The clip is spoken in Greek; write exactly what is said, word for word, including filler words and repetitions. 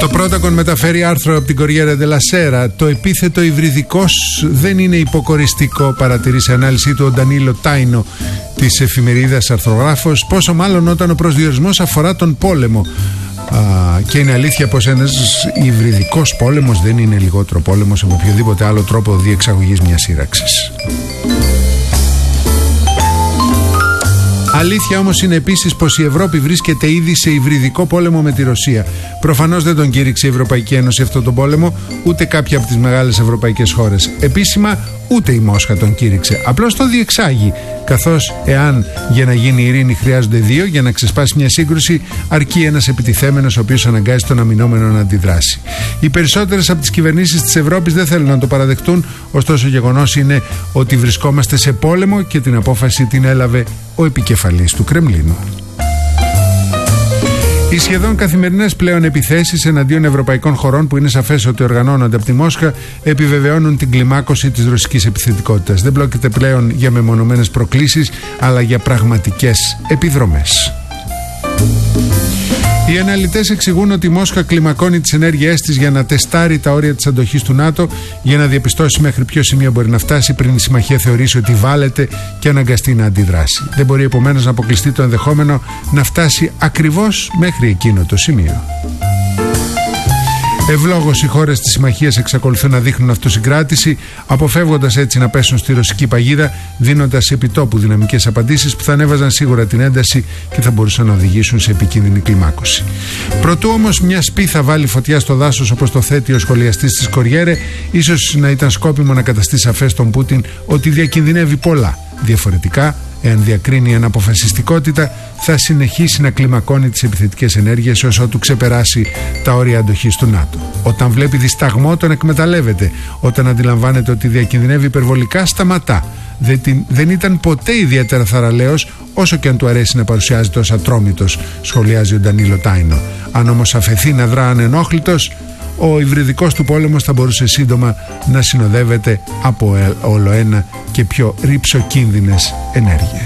Το Πρότακον μεταφέρει άρθρο από την Κοριέρα della Sera. Το επίθετο υβριδικός δεν είναι υποκοριστικό, παρατηρεί σε ανάλυση του ο Ντανίλο Τάινο της εφημερίδας Αρθρογράφος, πόσο μάλλον όταν ο προσδιορισμός αφορά τον πόλεμο. Α, και είναι αλήθεια πως ένας υβριδικός πόλεμος δεν είναι λιγότερο πόλεμος από οποιοδήποτε άλλο τρόπο διεξαγωγής μιας σύραξης. Αλήθεια όμως είναι επίσης πως η Ευρώπη βρίσκεται ήδη σε υβριδικό πόλεμο με τη Ρωσία. Προφανώς δεν τον κήρυξε η Ευρωπαϊκή Ένωση αυτόν τον πόλεμο, ούτε κάποια από τις μεγάλες ευρωπαϊκές χώρες. Επίσημα, ούτε η Μόσχα τον κήρυξε. Απλώς το διεξάγει. Καθώς, εάν για να γίνει ειρήνη χρειάζονται δύο, για να ξεσπάσει μια σύγκρουση, αρκεί ένας επιτιθέμενος ο οποίος αναγκάζει τον αμυνόμενο να αντιδράσει. Οι περισσότερες από τις κυβερνήσεις της Ευρώπης δεν θέλουν να το παραδεχτούν, ωστόσο, γεγονός είναι ότι βρισκόμαστε σε πόλεμο και την απόφαση την έλαβε ο επικεφαλής του Κρεμλίνου. Οι σχεδόν καθημερινές πλέον επιθέσεις εναντίον ευρωπαϊκών χωρών, που είναι σαφές ότι οργανώνονται από τη Μόσχα, επιβεβαιώνουν την κλιμάκωση της ρωσικής επιθετικότητας. Δεν πρόκειται πλέον για μεμονωμένες προκλήσεις, αλλά για πραγματικές επιδρομές. Οι αναλυτές εξηγούν ότι η Μόσχα κλιμακώνει τις ενέργειές της για να τεστάρει τα όρια της αντοχής του ΝΑΤΟ, για να διαπιστώσει μέχρι ποιο σημείο μπορεί να φτάσει πριν η συμμαχία θεωρήσει ότι βάλεται και αναγκαστεί να αντιδράσει. Δεν μπορεί επομένως να αποκλειστεί το ενδεχόμενο να φτάσει ακριβώς μέχρι εκείνο το σημείο. Ευλόγως οι χώρες της συμμαχίας εξακολουθούν να δείχνουν αυτοσυγκράτηση, αποφεύγοντας έτσι να πέσουν στη ρωσική παγίδα, δίνοντας επιτόπου δυναμικές απαντήσεις που θα ανέβαζαν σίγουρα την ένταση και θα μπορούσαν να οδηγήσουν σε επικίνδυνη κλιμάκωση. Προτού όμως μια σπίθα βάλει φωτιά στο δάσος, όπως το θέτει ο σχολιαστής της Κοριέρε, ίσως να ήταν σκόπιμο να καταστεί σαφές στον Πούτιν ότι διακινδυνεύει πολλά. Διαφορετικά, εάν διακρίνει αναποφασιστικότητα, θα συνεχίσει να κλιμακώνει τις επιθετικές ενέργειες έως ότου ξεπεράσει τα όρια αντοχής του ΝΑΤΟ. Όταν βλέπει δισταγμό, τον εκμεταλλεύεται. Όταν αντιλαμβάνεται ότι διακινδυνεύει υπερβολικά, σταματά. Δεν, την, δεν ήταν ποτέ ιδιαίτερα θαραλέος, όσο και αν του αρέσει να παρουσιάζεται ως ατρόμητος, σχολιάζει ο Ντανίλο Τάινο. Αν όμως αφαιθεί να δρά ανενόχλητος, ο υβριδικός του πόλεμος θα μπορούσε σύντομα να συνοδεύεται από ολοένα και πιο ρυψοκίνδυνες ενέργειες.